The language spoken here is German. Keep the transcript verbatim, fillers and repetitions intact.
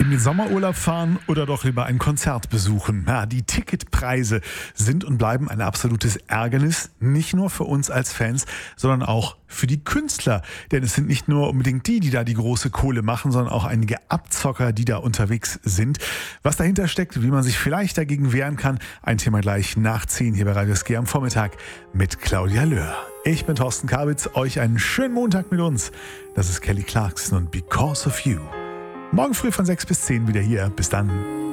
In den Sommerurlaub fahren oder doch lieber ein Konzert besuchen? Ja, die Ticketpreise sind und bleiben ein absolutes Ärgernis, nicht nur für uns als Fans, sondern auch für die Künstler. Denn es sind nicht nur unbedingt die, die da die große Kohle machen, sondern auch einige Abzocker, die da unterwegs sind. Was dahinter steckt, wie man sich vielleicht dagegen wehren kann, ein Thema gleich nach zehn hier bei Radio S G am Vormittag mit Claudia Löhr. Ich bin Thorsten Kabitz, euch einen schönen Montag mit uns. Das ist Kelly Clarkson und Because of You. Morgen früh von sechs bis zehn wieder hier. Bis dann.